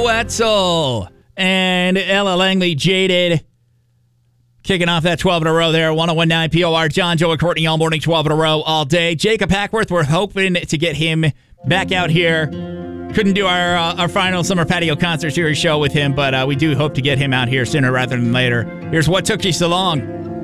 Wetzel and Ella Langley, Jaded. Kicking off that 12 in a row there. 101.9 POR. John, Joe, and Courtney all morning, 12 in a row all day. Jacob Hackworth, we're hoping to get him back out here. Couldn't do our final summer patio concert series show with him, but we do hope to get him out here sooner rather than later. Here's What Took You So Long.